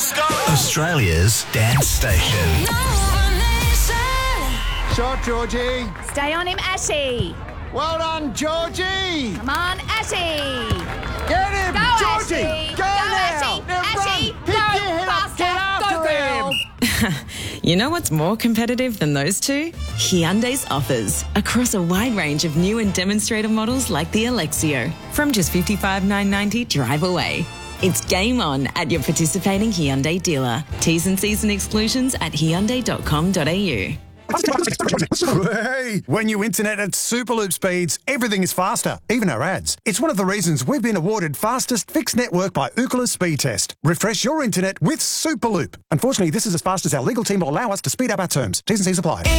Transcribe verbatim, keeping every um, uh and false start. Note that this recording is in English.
Let's go! Australia's dance station. Shot, Georgie. Stay on him, Ashy. Well done, Georgie. Come on, Ashy. Get him, Go, Georgie. Ashy. Go, Go, now. Ashy. Now Ashy, run. go, Pick your head up. faster. Get after Go, him. girl. You know what's more competitive than those two? Hyundai's offers across a wide range of new and demonstrator models like the Alexio from just fifty-five thousand nine hundred ninety dollars drive away. It's game on at your participating Hyundai dealer. T's and C's and exclusions at hyundai dot com dot a u. Hey, when you internet at Superloop speeds, everything is faster, even our ads. It's one of the reasons we've been awarded fastest fixed network by Ookla Speed Test. Refresh your internet with Superloop. Unfortunately, this is as fast as our legal team will allow us to speed up our terms. T's and C's apply.